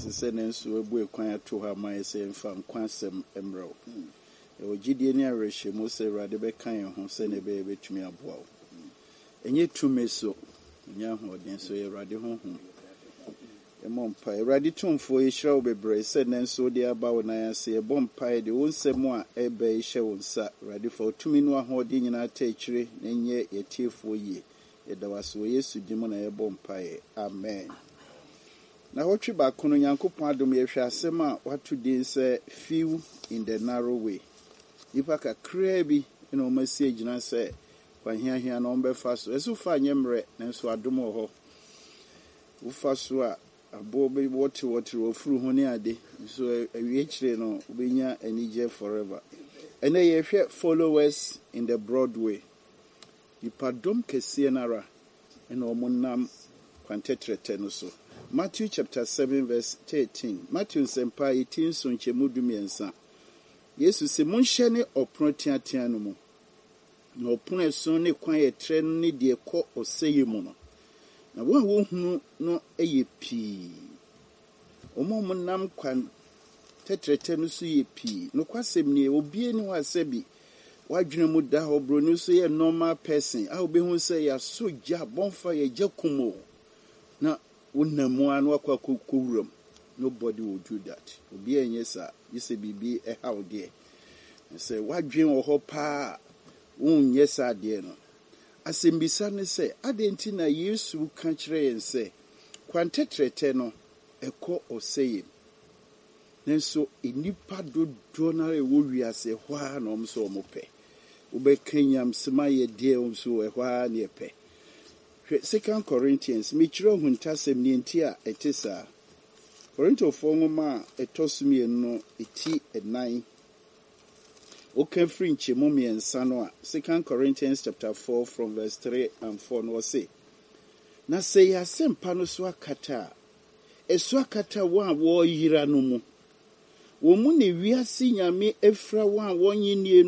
se ne nso ebu ekwan ato ha ma yɛsɛ mfa nkwansɛm emrɛw ɛwɔ gyidie ne awerɛhyɛ mu sɛ Awurade bɛka yɛn ho sɛ ne bɛyɛ bɛtumi aboa wo ɛnyɛ tumi so ɛnyɛ ahoɔden so yɛ Awurade honhom ɛmɔ mpa Awurade tumfoɔ yɛhyira wo bebree sɛ ne nso de aba wo nan ase ɛbɔ mpa de wo nsɛm a ɛbɛ yɛhyɛ wo nsa Awurade fa tumi no ahoɔden nyinaa ta akyire na nyɛ yɛtiefoɔ yie yɛda wase wɔ Yesu din mu na yɛbɔ mpa amen. Na wɔtwe baako no Nyankopɔn adom yɛhwɛ asɛm a wato din sɛ few in the narrow way. Nipa kakraa bi na wɔn asi agyina sɛ kwahiahia na wɔn bɛfa so. Ɛso fa nyɛ mmerɛ nanso adom wɔ hɔ. Wofa so a aboɔ bɛ wɔte wɔfuru ho ne ade. So awie kyerɛ no wobɛnya anigye forever. Ɛnɛ yɛhwɛ followers in the broad way. Nipa dom kɛseɛ nara ɛna wɔn nam kwantetrɛtɛ no so. Matthew chapter 7 verse 13. Matthew nsempa 18 so nkyɛmu 12. Yesu sɛ monhyɛ ne ɔpono teatea no mu. Na ɔpono ɛso ne kwan yɛtrɛ no ne deɛ kɔ ɔsɛyɛ mu no. Na wɔn a wɔhunu no ɛyɛ pii. Wɔn nam kwan tetrɛtɛ no so yɛ pii. No kwasɛm nie obie ne hɔ asɛbi. Wadwene mu da hɔ bro no so yɛ normal person. A wobɛhu sɛ yɛaso gya bɔmfa yɛ gya kumo. Na unamuan wakwa kukurum. Nobody will do that. Obi enyesa, yese bibi how there. And say, what dream or hopa? Yesa dear no. Asimbisa ne say, Adentina Yesu country and say, Quantetrete eko or saying. Then so, inipa do donare wuria say, Juan omso mope. Ube Kenyam Semaye dear omso a Juan ye pe. 2 Corinthians, Michiro Huntasem Nientia etisa. Corinto Fongoma etosumi no eti 9. Oken Frinche Mummy and Sanoa. 2 Corinthians chapter 4 from verse 3 and 4 no say. Na say ya sempano swakata. Eswakata wan wo yira no mu. Wo mu ne wiase nyame efra wan wonye nie